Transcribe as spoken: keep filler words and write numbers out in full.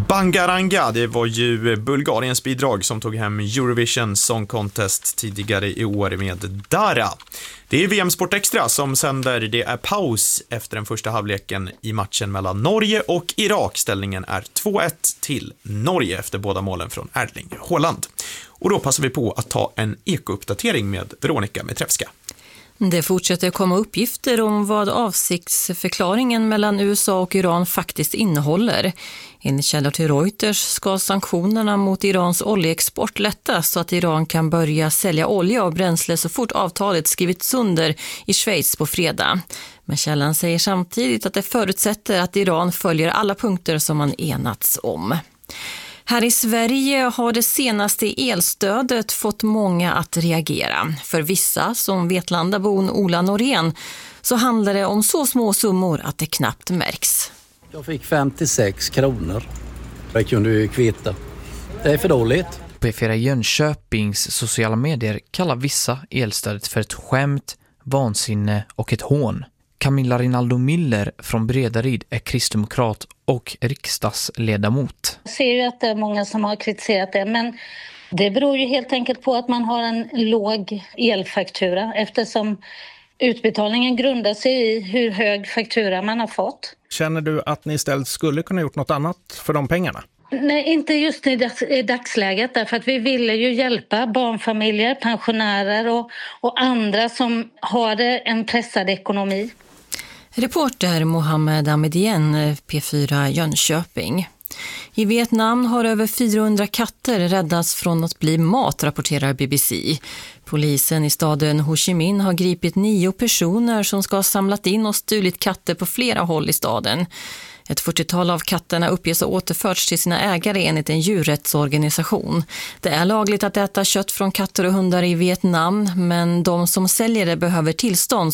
Bangaranga, det var ju Bulgariens bidrag som tog hem Eurovision Song Contest tidigare i år med Dara. Det är V M Sport Extra som sänder. Det är paus efter den första halvleken i matchen mellan Norge och Irak. Ställningen är två ett till Norge efter båda målen från Erling Haaland. Och då passar vi på att ta en ekouppdatering med Veronica Metrevska. Det fortsätter komma uppgifter om vad avsiktsförklaringen mellan U S A och Iran faktiskt innehåller. Enligt källor till Reuters ska sanktionerna mot Irans oljeexport lättas så att Iran kan börja sälja olja och bränsle så fort avtalet skrivits under i Schweiz på fredag. Men källan säger samtidigt att det förutsätter att Iran följer alla punkter som man enats om. Här i Sverige har det senaste elstödet fått många att reagera. För vissa, som Vetlandabon Ola Norén, så handlar det om så små summor att det knappt märks. Jag fick femtiosex kronor. Det kunde ju kvitta. Det är för dåligt. P fyra Jönköpings sociala medier kallar vissa elstödet för ett skämt, vansinne och ett hån. Camilla Rinaldo Miller från Bredaryd är kristdemokrat och riksdagsledamot. Jag ser ju att det är många som har kritiserat det, men det beror ju helt enkelt på att man har en låg elfaktura eftersom utbetalningen grundar sig i hur hög faktura man har fått. Känner du att ni istället skulle kunna gjort något annat för de pengarna? Nej, inte just i dagsläget, därför att vi ville ju hjälpa barnfamiljer, pensionärer och, och andra som har en pressad ekonomi. Reporter Mohammed Ahmedien, P fyra Jönköping. I Vietnam har över fyrahundra katter räddats från att bli mat, rapporterar B B C. Polisen i staden Ho Chi Minh har gripit nio personer som ska ha samlat in och stulit katter på flera håll i staden. Ett fyrtiotal av katterna uppges ha återförts till sina ägare enligt en djurrättsorganisation. Det är lagligt att äta kött från katter och hundar i Vietnam, men de som säljer det behöver tillstånd